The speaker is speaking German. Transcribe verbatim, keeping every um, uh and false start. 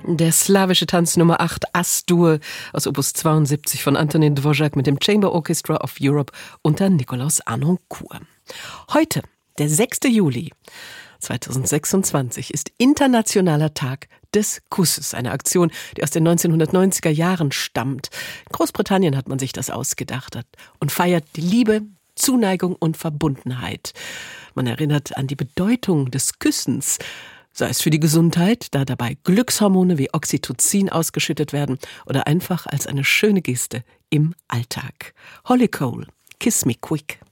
Der slawische Tanz Nummer acht, As-Dur, aus Opus zweiundsiebzig von Antonin Dvořák mit dem Chamber Orchestra of Europe unter Nikolaus Harnoncourt. Heute, der sechster Juli zweitausendsechsundzwanzig, ist Internationaler Tag des Kusses. Eine Aktion, die aus den neunzehnhundertneunziger Jahren stammt. In Großbritannien hat man sich das ausgedacht und feiert die Liebe, Zuneigung und Verbundenheit. Man erinnert an die Bedeutung des Küssens, sei es für die Gesundheit, da dabei Glückshormone wie Oxytocin ausgeschüttet werden, oder einfach als eine schöne Geste im Alltag. Holly Cole, Kiss Me Quick.